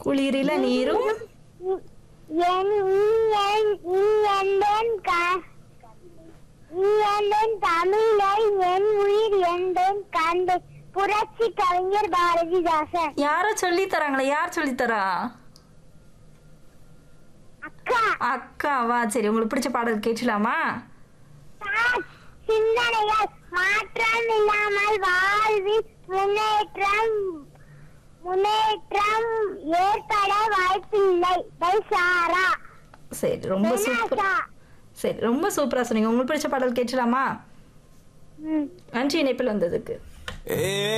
குளிரில நீரும் தமிழை என் உயிர் என்றேன் கண்டு புரட்சி கவிஞர் பாரதிதாசன். யார சொல்லி தராங்களே? யார் சொல்லி தரா? அக்கா. அக்காவா? சரி, உங்களுக்கு பிடிச்ச பாடல் கேட்கலாமா? சிந்தனைகள் மாற்றம் இல்லாமல் வாழ்வில் முன்னேற்றம் ஏற்பட வாய்ப்பில்லை. சாரா. சரி, ரொம்ப சூப்பர். சரி, ரொம்ப சூப்பரா சொன்னீங்க. உங்களுக்கு பிடிச்ச பாடல் கேட்கலாமா? நன்றி இணைப்பில் வந்ததுக்கு.